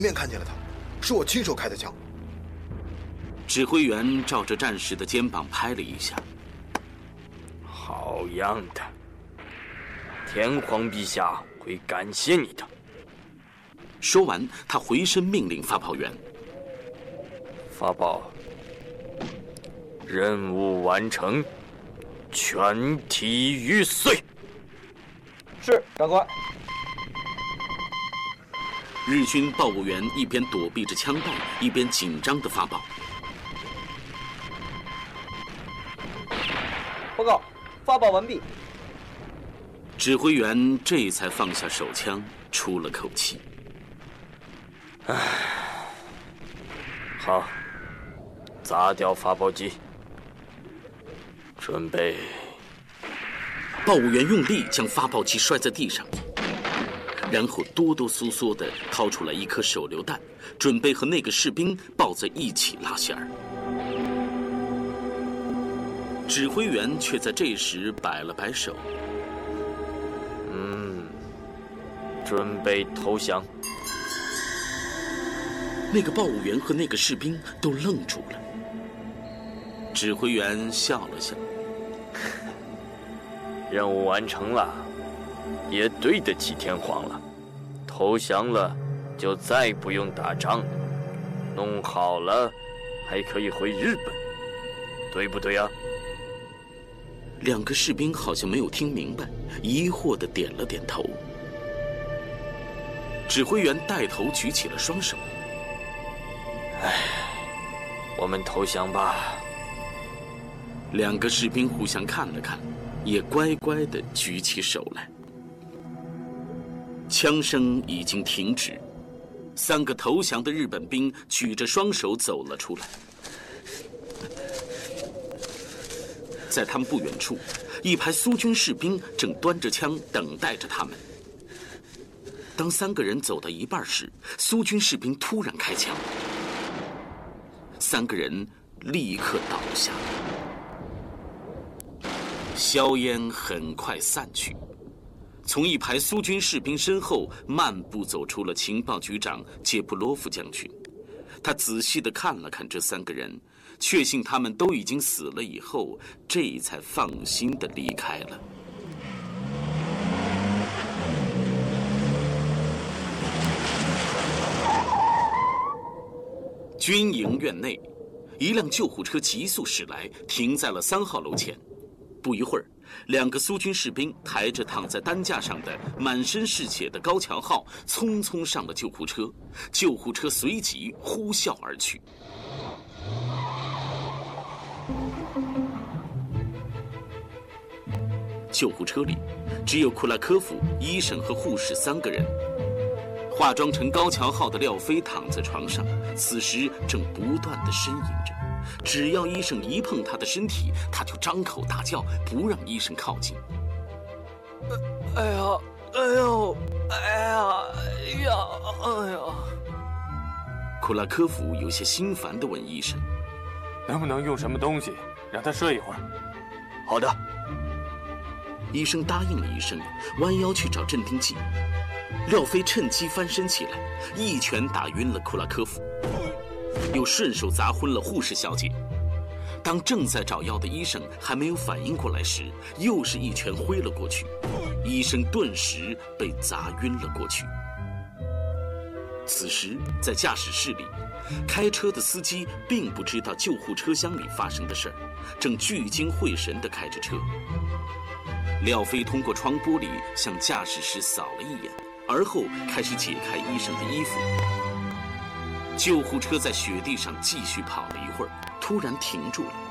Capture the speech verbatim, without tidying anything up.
面看见了他，是我亲手开的枪。 指挥员照着战士的肩膀拍了一下。 好样的，天皇陛下会感谢你的。 说完，他回身命令发炮员： 发炮，任务完成，全体玉碎。 是，长官。 日军报务员一边躲避着枪弹，一边紧张地发报。 报告，发报完毕。 指挥员这才放下手枪，出了口气。 唉，好，砸掉发报机，准备。 报务员用力将发报机摔在地上，然后哆哆嗦嗦地掏出来一颗手榴弹，准备和那个士兵抱在一起拉弦儿。指挥员却在这时摆了摆手：“ 嗯，准备投降。” 那个报务员和那个士兵都愣住了。指挥员笑了笑。 任务完成了，也对得起天皇了。投降了，就再不用打仗了。弄好了，还可以回日本，对不对啊？ 两个士兵好像没有听明白，疑惑地点了点头。指挥员带头举起了双手。 唉，我们投降吧。 两个士兵互相看了看，也乖乖地举起手来。枪声已经停止，三个投降的日本兵举着双手走了出来。在他们不远处，一排苏军士兵正端着枪等待着他们。当三个人走到一半时，苏军士兵突然开枪，三个人立刻倒下。硝烟很快散去，从一排苏军士兵身后漫步走出了情报局长杰布罗夫将军。他仔细地看了看这三个人，确信他们都已经死了以后，这才放心地离开了。军营院内，一辆救护车急速驶来，停在了三号楼前。不一会儿，两个苏军士兵抬着躺在担架上的满身是血的高强浩，匆匆上了救护车。救护车随即呼啸而去。救护车里只有库拉科夫、医生和护士三个人。化妆成高强浩的廖飞躺在床上，此时正不断地呻吟着。只要医生一碰他的身体，他就张口大叫，不让医生靠近。 哎呀，哎呦，哎呀，哎呀，哎呀！ 库拉科夫有些心烦地问医生：“ 能不能用什么东西让他睡一会儿？” 好的。 医生答应了一声，弯腰去找镇定剂。廖飞趁机翻身起来，一拳打晕了库拉科夫，又顺手砸昏了护士小姐。当正在找药的医生还没有反应过来时，又是一拳挥了过去，医生顿时被砸晕了过去。此时，在驾驶室里，开车的司机并不知道救护车厢里发生的事儿，正聚精会神地开着车。廖飞通过窗玻璃向驾驶室扫了一眼，而后开始解开医生的衣服。救护车在雪地上继续跑了一会儿，突然停住了。